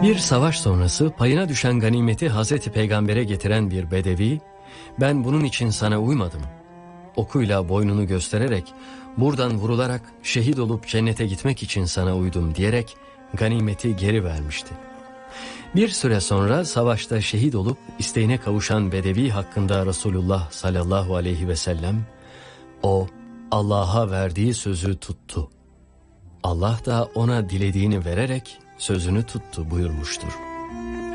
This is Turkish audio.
Bir savaş sonrası payına düşen ganimeti Hazreti Peygamber'e getiren bir bedevi, "Ben bunun için sana uymadım. Okuyla boynunu göstererek, buradan vurularak şehit olup cennete gitmek için sana uydum" diyerek ganimeti geri vermişti. Bir süre sonra savaşta şehit olup isteğine kavuşan bedevi hakkında Resulullah sallallahu aleyhi ve sellem, "O Allah'a verdiği sözü tuttu. Allah da ona dilediğini vererek sözünü tuttu" buyurmuştur.